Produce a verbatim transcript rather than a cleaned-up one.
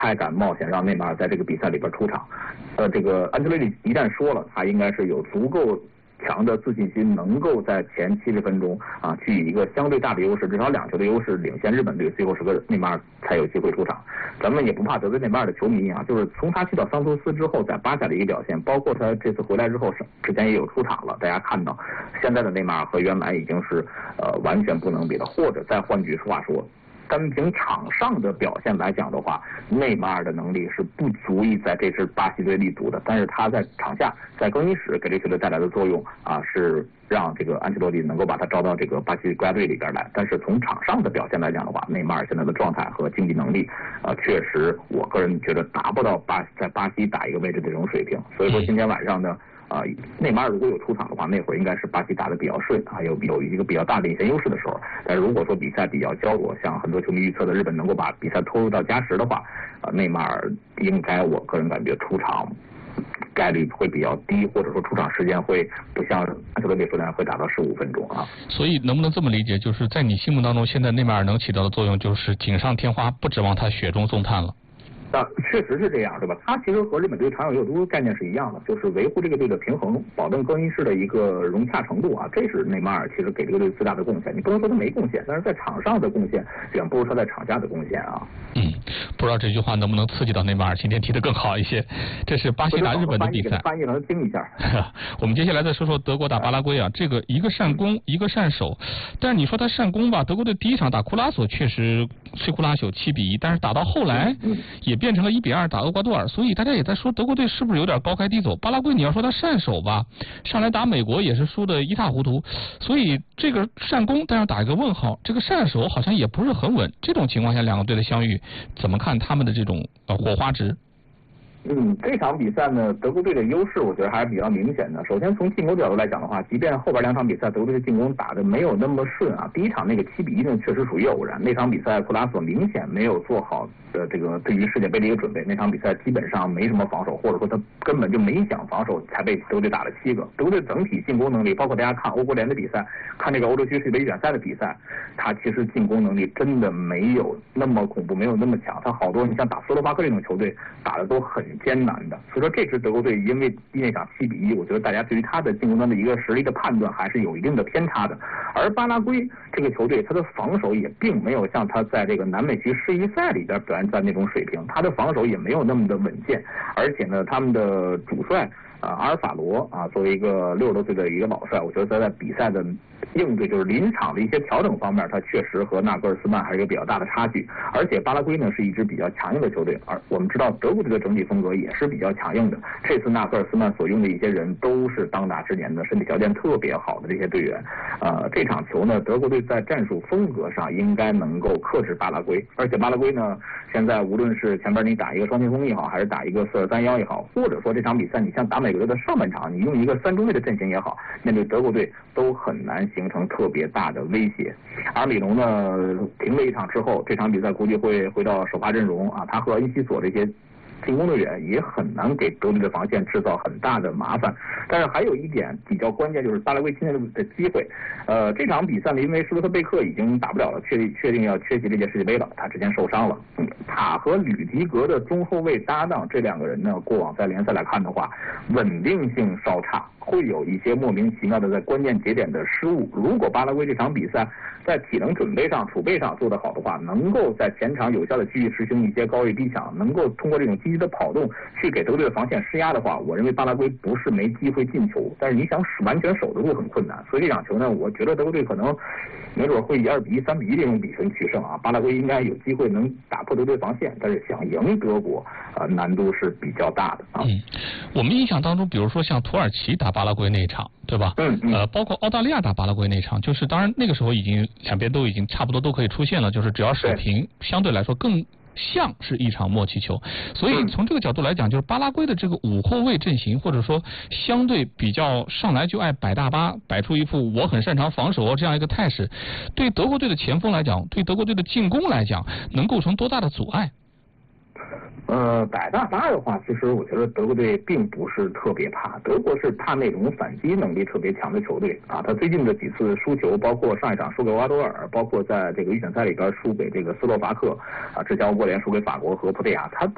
太敢冒险让内马尔在这个比赛里边出场。呃，这个安切洛蒂一旦说了，他应该是有足够强的自信心，能够在前七十分钟啊，去以一个相对大的优势，至少两球的优势领先日本队，最后是个内马尔才有机会出场。咱们也不怕得罪内马尔的球迷啊，就是从他去到桑托斯之后，在巴萨的一个表现，包括他这次回来之后，之前也有出场了，大家看到现在的内马尔和原来已经是呃完全不能比了，或者再换句话说。单凭场上的表现来讲的话，内马尔的能力是不足以在这支巴西队立足的。但是他在场下，在更衣室给这球队带来的作用啊，是让这个安切洛蒂能够把他招到这个巴西国家队里边来。但是从场上的表现来讲的话，内马尔现在的状态和竞技能力啊，确实我个人觉得达不到巴在巴西打一个位置的这种水平。所以说今天晚上呢。啊，内马尔如果有出场的话，那会儿应该是巴西打得比较顺啊，有有一个比较大的领先优势的时候。但是如果说比赛比较焦灼，像很多球迷预测的日本能够把比赛拖入到加时的话，啊，内马尔应该我个人感觉出场概率会比较低，或者说出场时间会不像安切洛蒂说的会打到十五分钟啊。 所以能不能这么理解，就是在你心目当中，现在内马尔能起到的作用就是锦上添花，不指望他雪中送炭了。 啊，确实是这样，对吧？他其实和日本队常有有毒概念是一样的，就是维护这个队的平衡，保证更衣室的一个融洽程度啊，这是内马尔其实给这个队最大的贡献。你不能说他没贡献，但是在场上的贡献远不如他在场下的贡献啊。 嗯，不知道这句话能不能刺激到内马尔，今天踢得更好一些。这是巴西打日本的比赛， 翻译让他听一下。 我们接下来再说说德国打巴拉圭啊，这个一个善攻，一个善守，但是你说他善攻吧，德国队第一场打库拉索确实摧枯拉朽七比一，但是打到后来也变成了一比二打厄瓜多尔，所以大家也在说德国队是不是有点高开低走。巴拉圭你要说他善守吧，上来打美国也是输得一塌糊涂，所以这个善攻但要打一个问号，这个善守好像也不是很稳。这种情况下两个队的相遇，怎么看他们的这种呃火花值？ 嗯，这场比赛呢，德国队的优势我觉得还是比较明显的。首先从进攻角度来讲的话，即便后边两场比赛德国队的进攻打得没有那么顺啊，第一场那个七比一呢确实属于偶然，那场比赛库拉索明显没有做好的这个对于世界杯的一个准备，那场比赛基本上没什么防守，或者说他根本就没想防守，才被德国队打了七个。德国队整体进攻能力，包括大家看欧国联的比赛，看这个欧洲区世界杯预选赛的比赛，他其实进攻能力真的没有那么恐怖，没有那么强。他好多你像打斯洛伐克这种球队打的都很艰难的，所以说这支德国队因为那场七比一，我觉得大家对于他的进攻端的一个实力的判断还是有一定的偏差的。而巴拉圭这个球队，他的防守也并没有像他在这个南美区世预赛里边表现在那种水平，他的防守也没有那么的稳健，而且呢，他们的主帅啊阿尔法罗啊，作为一个六十多岁的一个老帅，我觉得他在比赛的应对就是临场的一些调整方面，他确实和纳格尔斯曼还是有比较大的差距。而且巴拉圭呢是一支比较强硬的球队，而我们知道德国队的整体风格也是比较强硬的。这次纳格尔斯曼所用的一些人都是当打之年的身体条件特别好的这些队员。呃，这场球呢，德国队在战术风格上应该能够克制巴拉圭，而且巴拉圭呢，现在无论是前边你打一个双前锋也好，还是打一个四二三幺也好，或者说这场比赛你像打美国队的上半场，你用一个三中卫的阵型也好，面对德国队都很难形成特别大的威胁。而米龙呢，停了一场之后，这场比赛估计会回到首发阵容啊，他和恩西索这些进攻队员也很难给德国队的防线制造很大的麻烦。但是还有一点比较关键，就是巴拉圭今天的机会。呃，这场比赛呢，因为施罗特贝克已经打不了了，确定确定要缺席这届世界杯了，他之前受伤了。嗯，他和吕迪格的中后卫搭档，这两个人呢，过往在联赛来看的话，稳定性稍差，会有一些莫名其妙的在关键节点的失误。如果巴拉圭这场比赛在体能准备上、储备上做得好的话，能够在前场有效的去实行一些高位逼抢，能够通过这种积极的跑动去给德国队的防线施压的话，我认为巴拉圭不是没机会进球，但是你想完全守得住很困难。所以这场球呢，我觉得德国队可能没准会以二比一、三比一这种比分取胜啊。巴拉圭应该有机会能打破德国队防线，但是想赢德国，呃，难度是比较大的啊。 嗯，我们印象当中，比如说像土耳其打巴拉圭那一场，对吧？ 嗯嗯。 呃，包括澳大利亚打巴拉圭那一场，就是当然那个时候已经两边都已经差不多都可以出现了，就是只要守平，相对来说更像是一场默契球。所以从这个角度来讲，就是巴拉圭的这个五后卫阵型，或者说相对比较上来就爱摆大巴，摆出一副我很擅长防守这样一个态势，对德国队的前锋来讲，对德国队的进攻来讲，能构成多大的阻碍？ 呃，摆大巴的话，其实我觉得德国队并不是特别怕，德国是怕那种反击能力特别强的球队啊。他最近的几次输球，包括上一场输给厄瓜多尔，包括在这个预选赛里边输给这个斯洛伐克啊，之前欧国联输给法国和葡萄牙，他都